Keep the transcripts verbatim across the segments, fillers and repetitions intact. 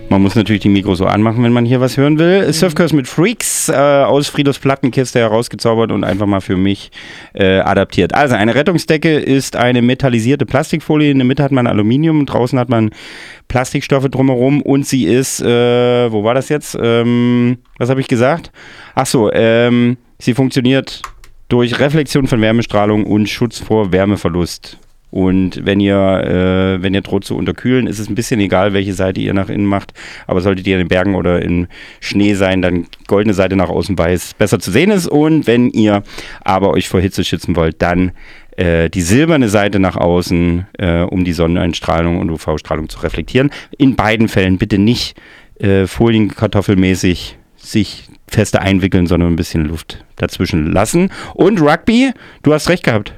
Man muss natürlich die Mikro so anmachen, wenn man hier was hören will. Mhm. Surfkurs mit Freaks äh, aus Fridos Plattenkiste herausgezaubert und einfach mal für mich äh, adaptiert. Also eine Rettungsdecke ist eine metallisierte Plastikfolie. In der Mitte hat man Aluminium, draußen hat man Plastikstoffe drumherum und sie ist, äh, wo war das jetzt? Ähm, was habe ich gesagt? Ach so, ähm, sie funktioniert durch Reflexion von Wärmestrahlung und Schutz vor Wärmeverlust. Und wenn ihr, äh, wenn ihr droht zu unterkühlen, ist es ein bisschen egal, welche Seite ihr nach innen macht. Aber solltet ihr in den Bergen oder im Schnee sein, dann goldene Seite nach außen weiß besser zu sehen ist. Und wenn ihr aber euch vor Hitze schützen wollt, dann äh, die silberne Seite nach außen, äh, um die Sonneneinstrahlung und U V-Strahlung zu reflektieren. In beiden Fällen bitte nicht äh, folienkartoffelmäßig sich fester einwickeln, sondern ein bisschen Luft dazwischen lassen. Und Rugby, du hast recht gehabt.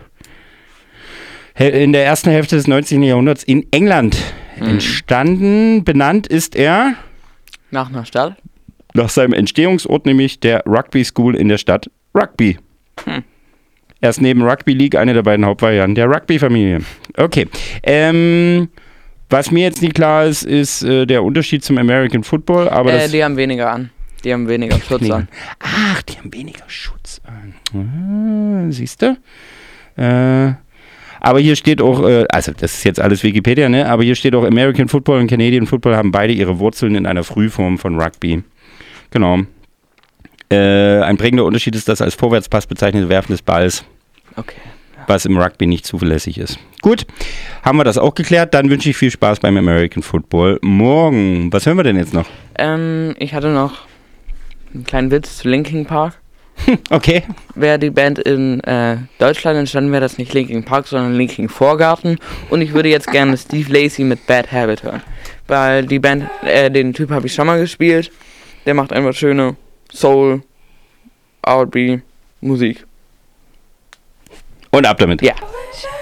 In der ersten Hälfte des neunzehnten. Jahrhunderts in England mhm. entstanden. Benannt ist er nach einer Stadt? Nach seinem Entstehungsort, nämlich der Rugby School in der Stadt Rugby. Hm. Er ist neben Rugby League eine der beiden Hauptvarianten der Rugby-Familie. Okay. Ähm, was mir jetzt nicht klar ist, ist äh, der Unterschied zum American Football. Aber äh, das die haben weniger an. Die haben weniger Schutz weniger. an. Ach, die haben weniger Schutz an. Äh, siehst du? Äh... Aber hier steht auch, äh, also das ist jetzt alles Wikipedia, ne? Aber hier steht auch, American Football und Canadian Football haben beide ihre Wurzeln in einer Frühform von Rugby. Genau. Äh, ein prägender Unterschied ist das als Vorwärtspass bezeichnete Werfen des Balls. Okay. Ja. Was im Rugby nicht zuverlässig ist. Gut, haben wir das auch geklärt. Dann wünsche ich viel Spaß beim American Football morgen. Was hören wir denn jetzt noch? Ähm, ich hatte noch einen kleinen Witz zu Linkin Park. Okay. Wäre die Band in äh, Deutschland entstanden, wäre das nicht Linkin Park, sondern Linkin Vorgarten. Und ich würde jetzt gerne Steve Lacy mit Bad Habit hören. Weil die Band, äh, den Typ habe ich schon mal gespielt. Der macht einfach schöne Soul, R und B Musik. Und ab damit. Ja.